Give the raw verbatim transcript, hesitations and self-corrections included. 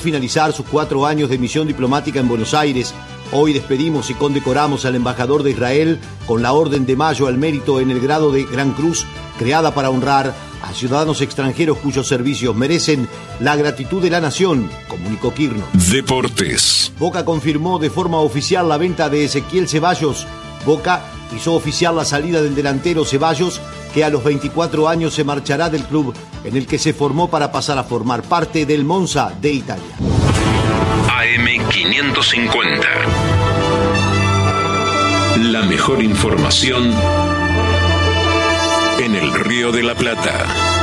finalizar sus cuatro años de misión diplomática en Buenos Aires, hoy despedimos y condecoramos al embajador de Israel con la Orden de Mayo al Mérito en el grado de Gran Cruz, creada para honrar a ciudadanos extranjeros cuyos servicios merecen la gratitud de la nación, comunicó Quirno. Deportes. Boca confirmó de forma oficial la venta de Ezequiel Ceballos. Boca hizo oficial la salida del delantero Ceballos, que a los veinticuatro años se marchará del club en el que se formó para pasar a formar parte del Monza de Italia. A M quinientos cincuenta. La mejor información en el Río de la Plata.